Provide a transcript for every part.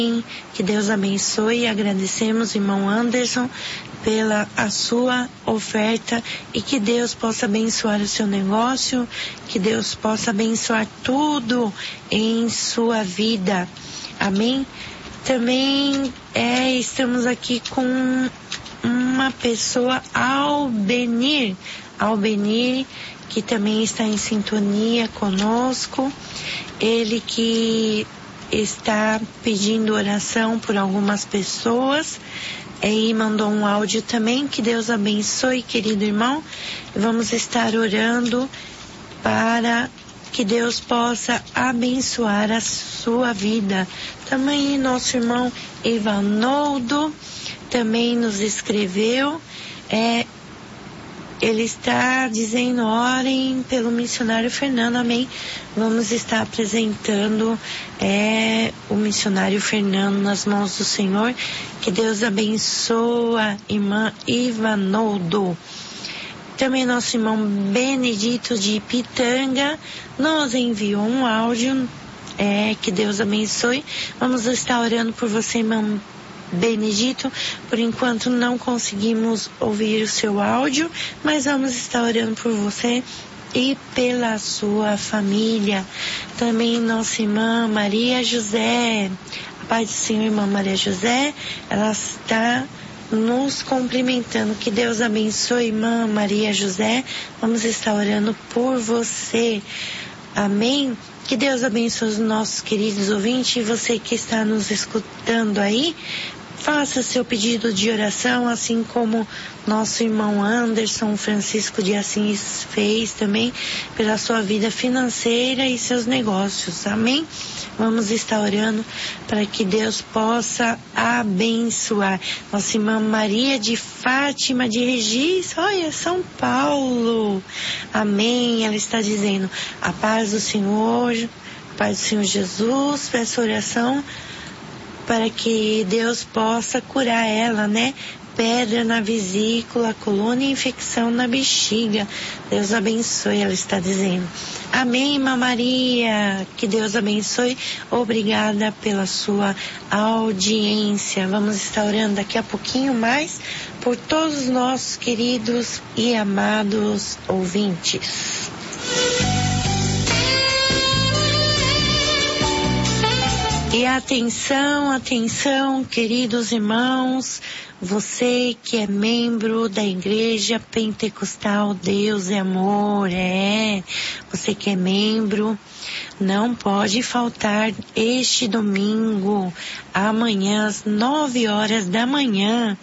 Que Deus abençoe. Agradecemos, irmão Anderson, pela a sua oferta e que Deus possa abençoar o seu negócio, que Deus possa abençoar tudo em sua vida. Amém? Também estamos aqui com uma pessoa, Albenir, que também está em sintonia conosco. Ele que está pedindo oração por algumas pessoas e mandou um áudio também. Que Deus abençoe, querido irmão. Vamos estar orando para que Deus possa abençoar a sua vida. Também nosso irmão Ivanoldo também nos escreveu. Ele está dizendo, orem pelo missionário Fernando, amém. Vamos estar apresentando o missionário Fernando nas mãos do Senhor. Que Deus abençoe, irmã Ivanoldo. Também nosso irmão Benedito de Pitanga nos enviou um áudio. Que Deus abençoe. Vamos estar orando por você, irmão Benedito. Por enquanto não conseguimos ouvir o seu áudio, mas vamos estar orando por você e pela sua família. Também nossa irmã Maria José. A paz do Senhor, irmã Maria José. Ela está nos cumprimentando. Que Deus abençoe, irmã Maria José. Vamos estar orando por você. Amém? Que Deus abençoe os nossos queridos ouvintes e você que está nos escutando aí. Faça seu pedido de oração, assim como nosso irmão Anderson Francisco de Assis fez também, pela sua vida financeira e seus negócios. Amém? Vamos estar orando para que Deus possa abençoar. Nossa irmã Maria de Fátima de Regis, olha, São Paulo. Amém? Ela está dizendo, a paz do Senhor, a paz do Senhor Jesus, peço oração para que Deus possa curar ela, né? Pedra na vesícula, coluna e infecção na bexiga. Deus abençoe, ela está dizendo. Amém, irmã Maria. Que Deus abençoe. Obrigada pela sua audiência. Vamos estar orando daqui a pouquinho mais por todos os nossos queridos e amados ouvintes. E atenção, atenção, queridos irmãos, você que é membro da Igreja Pentecostal Deus é Amor, você que é membro, não pode faltar este domingo, amanhã às 9 horas da manhã,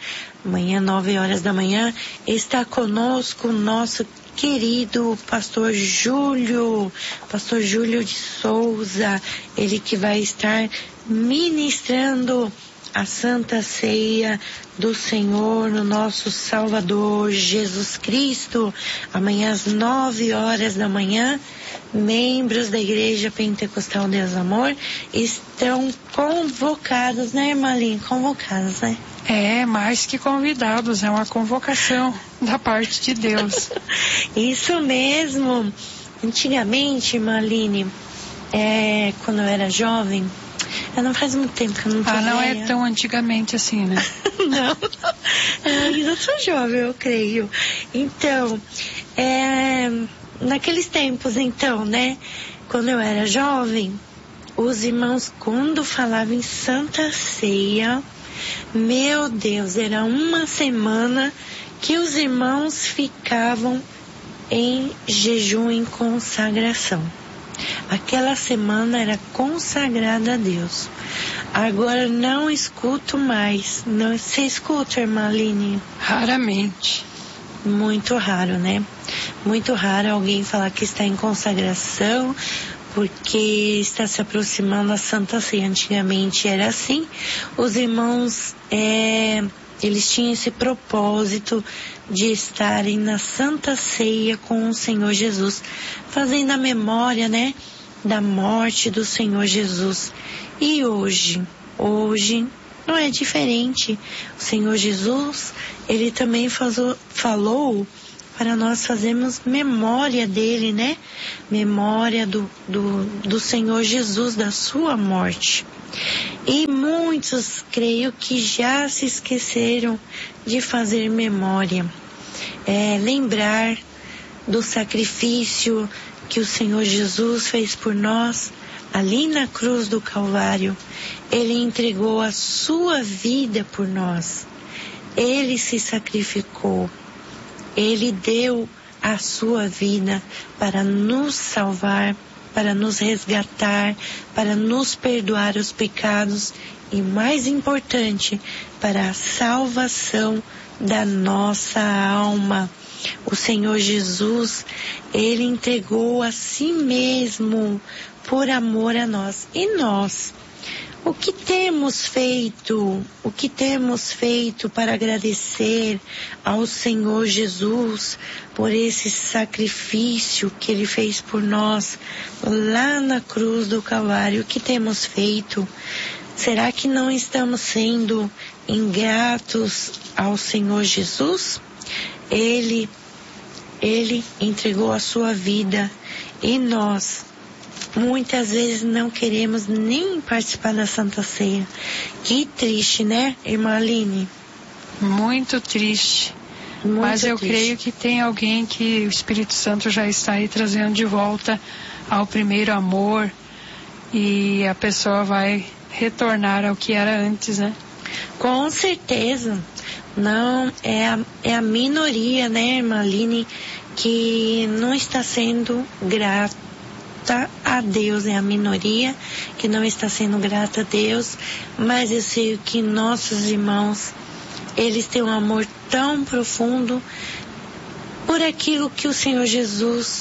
está conosco o nosso querido pastor Júlio de Souza, ele que vai estar ministrando a Santa Ceia do Senhor, no nosso Salvador Jesus Cristo, amanhã às 9 horas da manhã. Membros da Igreja Pentecostal Deus Amor estão convocados, né, irmã Aline? Convocados, né? Mais que convidados, é uma convocação da parte de Deus. Isso mesmo. Antigamente, irmã Aline, quando eu era jovem, não faz muito tempo que eu não tô não velha. é tão antigamente assim, né? Não, ainda sou jovem, eu creio. Então, naqueles tempos, então, né, quando eu era jovem, os irmãos, quando falavam em Santa Ceia, meu Deus, era uma semana que os irmãos ficavam em jejum, em consagração. Aquela semana era consagrada a Deus. Agora não escuto mais. Não, você escuta, irmã Aline? Raramente. Muito raro, né? Muito raro alguém falar que está em consagração, porque está se aproximando da Santa Ceia. Antigamente era assim. Os irmãos, eles tinham esse propósito de estarem na Santa Ceia com o Senhor Jesus, fazendo a memória, né, da morte do Senhor Jesus. E hoje não é diferente. O Senhor Jesus, ele também falou para nós fazermos memória dele, né? Memória do Senhor Jesus, da sua morte. E muitos, creio que já se esqueceram de fazer memória, lembrar do sacrifício que o Senhor Jesus fez por nós ali na cruz do Calvário. Ele entregou a sua vida por nós. Ele se sacrificou. Ele deu a sua vida para nos salvar, para nos resgatar, para nos perdoar os pecados e, mais importante, para a salvação da nossa alma. O Senhor Jesus, Ele entregou a si mesmo por amor a nós. E nós, o que temos feito? O que temos feito para agradecer ao Senhor Jesus por esse sacrifício que Ele fez por nós lá na cruz do Calvário? O que temos feito? Será que não estamos sendo ingratos ao Senhor Jesus? Ele entregou a sua vida e nós muitas vezes não queremos nem participar da Santa Ceia. Que triste, né, irmã Aline? Muito triste. Mas eu creio que tem alguém que o Espírito Santo já está aí trazendo de volta ao primeiro amor, e a pessoa vai retornar ao que era antes, né? Com certeza. Não, é a minoria, né, irmã Aline, que não está sendo grata a Deus. É a minoria que não está sendo grata a Deus, mas eu sei que nossos irmãos, eles têm um amor tão profundo por aquilo que o Senhor Jesus,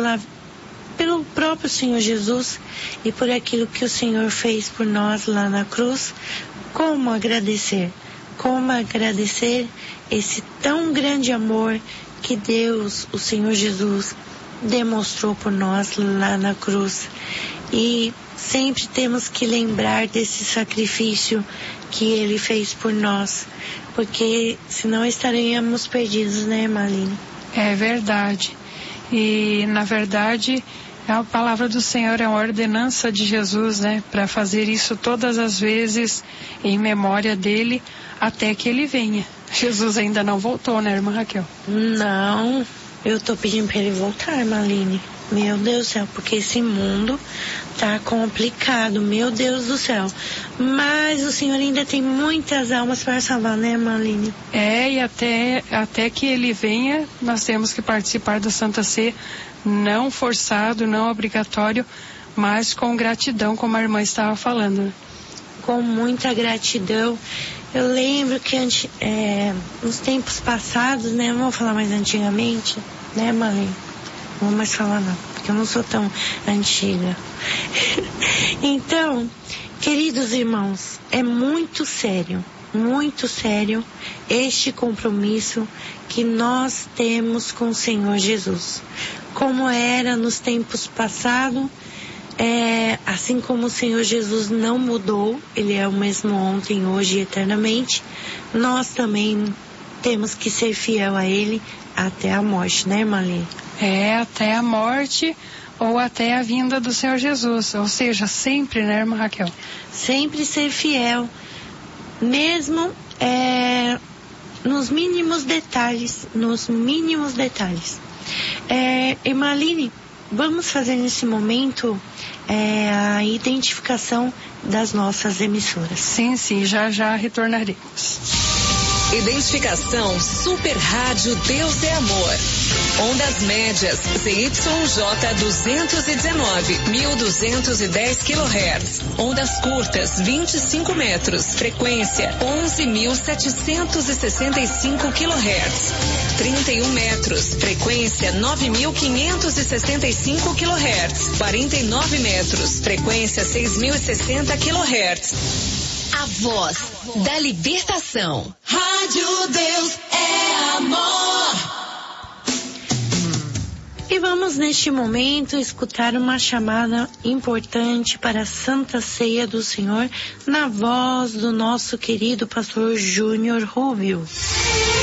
pelo próprio Senhor Jesus e por aquilo que o Senhor fez por nós lá na cruz. Como agradecer? Como agradecer esse tão grande amor que Deus, o Senhor Jesus, demonstrou por nós lá na cruz. E sempre temos que lembrar desse sacrifício que Ele fez por nós, porque senão estaríamos perdidos, né, Marlene? É verdade. E, na verdade, a palavra do Senhor é uma ordenança de Jesus, né, para fazer isso todas as vezes em memória dele, até que Ele venha. Jesus ainda não voltou, né, irmã Raquel? Não, eu tô pedindo para Ele voltar, Marlene. Meu Deus do céu, porque esse mundo tá complicado, meu Deus do céu. Mas o Senhor ainda tem muitas almas para salvar, né, Marlene? E até que Ele venha, nós temos que participar da Santa Ceia, não forçado, não obrigatório, mas com gratidão, como a irmã estava falando. Com muita gratidão. Eu lembro que nos tempos passados, né, não vou falar mais antigamente, né, Marlene? Não vou mais falar não, porque eu não sou tão antiga. Então, queridos irmãos, é muito sério este compromisso que nós temos com o Senhor Jesus. Como era nos tempos passados, assim como o Senhor Jesus não mudou, Ele é o mesmo ontem, hoje e eternamente, nós também temos que ser fiel a Ele até a morte, né, Marlene? Até a morte ou até a vinda do Senhor Jesus, ou seja, sempre, né, irmã Raquel? Sempre ser fiel, mesmo nos mínimos detalhes, Irmã Aline, vamos fazer nesse momento a identificação das nossas emissoras. Sim, já retornaremos. Identificação Super Rádio Deus é Amor. Ondas médias ZYJ 219, 1210 kHz. Ondas curtas 25 metros. Frequência 11.765 kHz. 31 metros. Frequência 9.565 kHz. 49 metros. Frequência 6.060 kHz. A voz da libertação. Rádio Deus é Amor. E vamos neste momento escutar uma chamada importante para a Santa Ceia do Senhor na voz do nosso querido pastor Júnior Rubio.